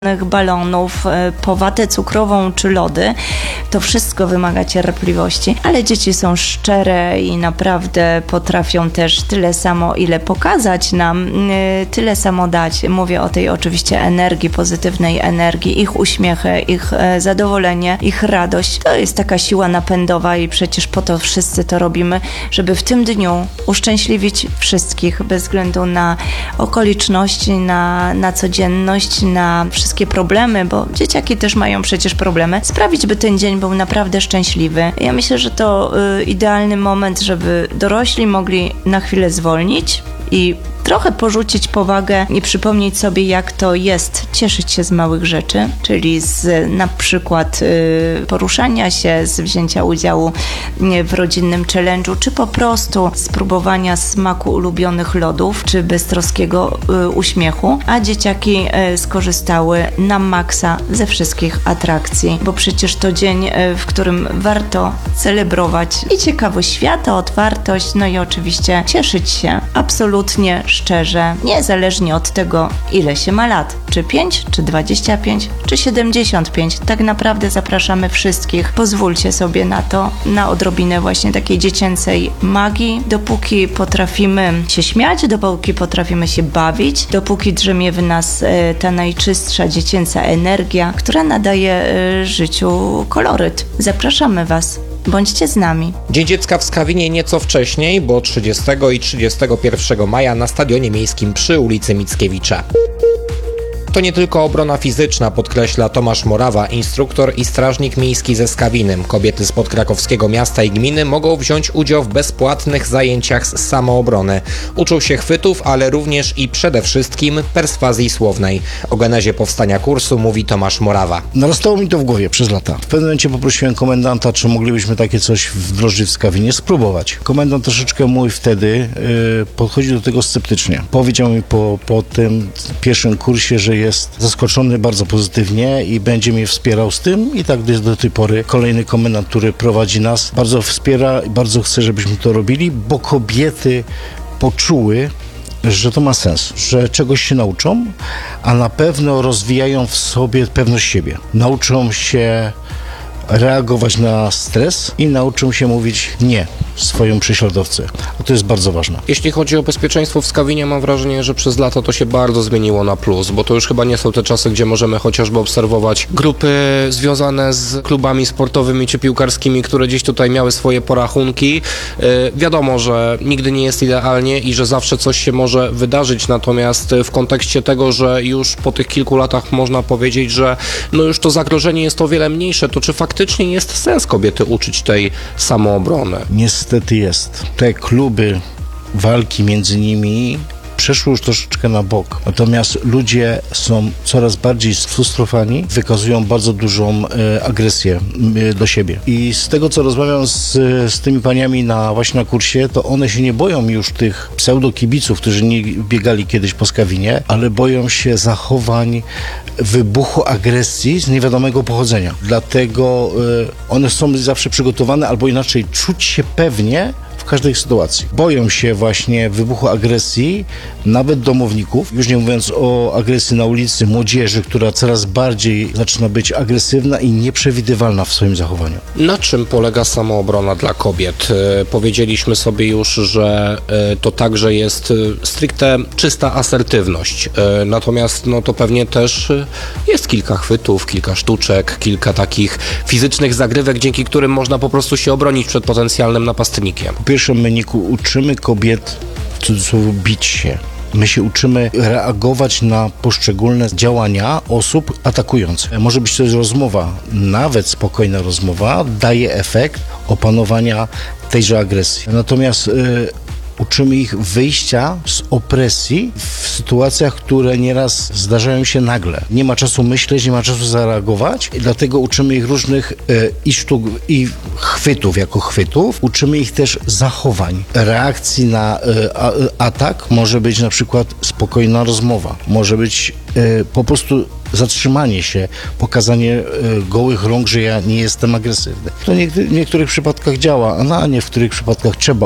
balonów, po watę cukrową czy lody. To wszystko wymaga cierpliwości, ale dzieci są szczere i naprawdę potrafią też tyle samo, ile pokazać nam, tyle samo dać. Mówię o tej oczywiście energii, pozytywnej energii, ich uśmiechy, ich zadowolenie, ich radość. To jest taka siła napędowa i przecież po to wszyscy to robimy, żeby w tym dniu uszczęśliwić wszystkich bez względu na okoliczności, na codzienność, na wszystkie problemy, bo dzieciaki też mają przecież problemy, sprawić, by ten dzień był naprawdę szczęśliwy. Ja myślę, że to idealny moment, żeby dorośli mogli na chwilę zwolnić i trochę porzucić powagę i przypomnieć sobie, jak to jest cieszyć się z małych rzeczy, czyli z na przykład poruszania się, z wzięcia udziału w rodzinnym challenge'u, czy po prostu spróbowania smaku ulubionych lodów, czy beztroskiego uśmiechu, a dzieciaki skorzystały na maksa ze wszystkich atrakcji, bo przecież to dzień, w którym warto celebrować i ciekawość świata, otwartość, no i oczywiście cieszyć się absolutnie szczerze, niezależnie od tego, ile się ma lat, czy 5, czy 25, czy 75. Tak naprawdę zapraszamy wszystkich. Pozwólcie sobie na to, na odrobinę właśnie takiej dziecięcej magii. Dopóki potrafimy się śmiać, dopóki potrafimy się bawić, dopóki drzemie w nas ta najczystsza dziecięca energia, która nadaje życiu koloryt. Zapraszamy Was. Bądźcie z nami. Dzień Dziecka w Skawinie nieco wcześniej, bo 30 i 31 maja na Stadionie Miejskim przy ulicy Mickiewicza. To nie tylko obrona fizyczna, podkreśla Tomasz Morawa, instruktor i strażnik miejski ze Skawiny. Kobiety z podkrakowskiego miasta i gminy mogą wziąć udział w bezpłatnych zajęciach z samoobrony. Uczą się chwytów, ale również i przede wszystkim perswazji słownej. O genezie powstania kursu mówi Tomasz Morawa. Narastało mi to w głowie przez lata. W pewnym momencie poprosiłem komendanta, czy moglibyśmy takie coś wdrożyć w Skawinie, spróbować. Komendant troszeczkę mój wtedy podchodził do tego sceptycznie. Powiedział mi po tym pierwszym kursie, że jest zaskoczony bardzo pozytywnie i będzie mnie wspierał z tym i tak jest do tej pory. Kolejny komendant, który prowadzi nas, bardzo wspiera i bardzo chce, żebyśmy to robili, bo kobiety poczuły, że to ma sens, że czegoś się nauczą, a na pewno rozwijają w sobie pewność siebie. Nauczą się reagować na stres i nauczą się mówić nie swoim prześladowcy. A to jest bardzo ważne. Jeśli chodzi o bezpieczeństwo w Skawinie, mam wrażenie, że przez lata to się bardzo zmieniło na plus, bo to już chyba nie są te czasy, gdzie możemy chociażby obserwować grupy związane z klubami sportowymi czy piłkarskimi, które gdzieś tutaj miały swoje porachunki. Wiadomo, że nigdy nie jest idealnie i że zawsze coś się może wydarzyć, natomiast w kontekście tego, że już po tych kilku latach można powiedzieć, że no już to zagrożenie jest o wiele mniejsze, to czy faktycznie jest sens kobiety uczyć tej samoobrony? Niestety jest. Te kluby, walki między nimi przeszły już troszeczkę na bok. Natomiast ludzie są coraz bardziej sfrustrowani, wykazują bardzo dużą agresję do siebie. I z tego, co rozmawiam z tymi paniami właśnie na kursie, to one się nie boją już tych pseudokibiców, którzy nie biegali kiedyś po Skawinie, ale boją się zachowań, wybuchu agresji z niewiadomego pochodzenia. Dlatego one są zawsze przygotowane, albo inaczej czuć się pewnie w każdej sytuacji. Boją się właśnie wybuchu agresji, nawet domowników, już nie mówiąc o agresji na ulicy, młodzieży, która coraz bardziej zaczyna być agresywna i nieprzewidywalna w swoim zachowaniu. Na czym polega samoobrona dla kobiet? Powiedzieliśmy sobie już, że to także jest stricte czysta asertywność. Natomiast no to pewnie też jest kilka chwytów, kilka sztuczek, kilka takich fizycznych zagrywek, dzięki którym można po prostu się obronić przed potencjalnym napastnikiem. W pierwszym meniku uczymy kobiet, w cudzysłowie, bić się. My się uczymy reagować na poszczególne działania osób atakujących. Może być to rozmowa, nawet spokojna rozmowa daje efekt opanowania tejże agresji. Natomiast uczymy ich wyjścia z opresji w sytuacjach, które nieraz zdarzają się nagle. Nie ma czasu myśleć, nie ma czasu zareagować i dlatego uczymy ich różnych i sztuk, i chwytów jako chwytów. Uczymy ich też zachowań, reakcji na atak. Może być na przykład spokojna rozmowa, może być po prostu zatrzymanie się, pokazanie gołych rąk, że ja nie jestem agresywny. To w niektórych przypadkach działa, a w niektórych przypadkach trzeba